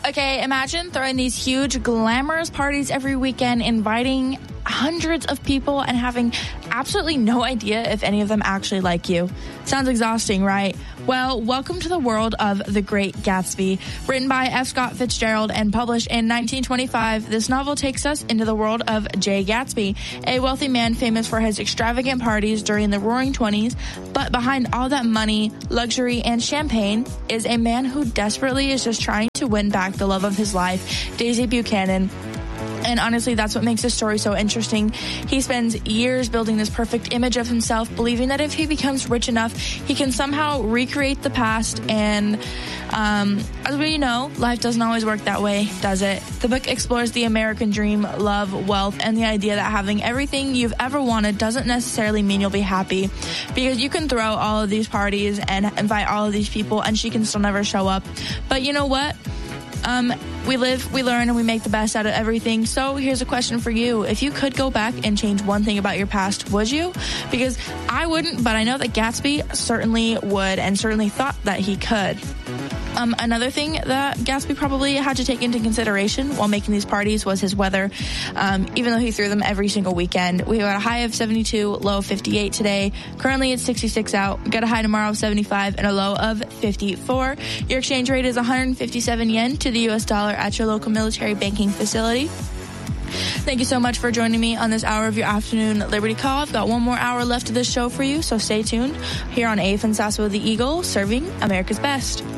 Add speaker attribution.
Speaker 1: Okay, imagine throwing these huge, glamorous parties every weekend, inviting hundreds of people and having absolutely no idea if any of them actually like you. Sounds exhausting, right? Well, welcome to the world of The Great Gatsby. Written by F. Scott Fitzgerald and published in 1925, this novel takes us into the world of Jay Gatsby, a wealthy man famous for his extravagant parties during the Roaring '20s. But behind all that money, luxury, and champagne is a man who desperately is just trying to win back the love of his life, Daisy Buchanan. And honestly, that's what makes this story so interesting. He spends years building this perfect image of himself, believing that if he becomes rich enough, he can somehow recreate the past. And as we know, life doesn't always work that way, does it? The book explores the American dream, love, wealth, and the idea that having everything you've ever wanted doesn't necessarily mean you'll be happy. Because you can throw all of these parties and invite all of these people, and she can still never show up. But you know what? We live, we learn, and we make the best out of everything. So here's a question for you. If you could go back and change one thing about your past, would you? Because I wouldn't, but I know that Gatsby certainly would and certainly thought that he could. Another thing that Gatsby probably had to take into consideration while making these parties was his weather. Even though he threw them every single weekend. We got a high of 72, low of 58 today. Currently it's 66 out. We got a high tomorrow of 75 and a low of 54. Your exchange rate is 157 yen to the U.S. dollar at your local military banking facility. Thank you so much for joining me on this hour of your afternoon Liberty Call. I've got one more hour left of this show for you, so stay tuned here on AFN Sasso the Eagle, serving America's best.